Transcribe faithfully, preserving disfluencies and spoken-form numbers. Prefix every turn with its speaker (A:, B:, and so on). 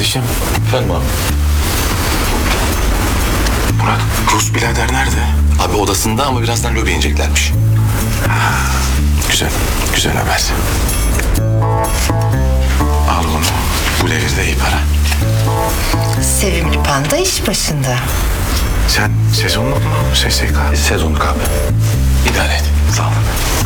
A: Kardeşim,
B: Efendim abi.
A: Murat, Rus birader nerede?
B: Abi odasında ama birazdan lobiye ineceklermiş.
A: Güzel, güzel haber. Al bunu. Bu devirde iyi para.
C: Sevimli panda iş başında.
A: Sen sezonluk mu? S S K.
B: Sezonluk abi.
A: İdare et.
B: Sağ olun.